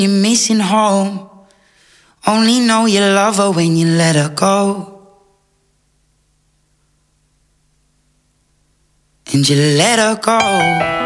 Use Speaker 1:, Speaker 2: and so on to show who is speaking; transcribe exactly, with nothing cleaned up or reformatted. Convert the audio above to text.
Speaker 1: You're missing home. Only know you love her when you let her go. And you let her go.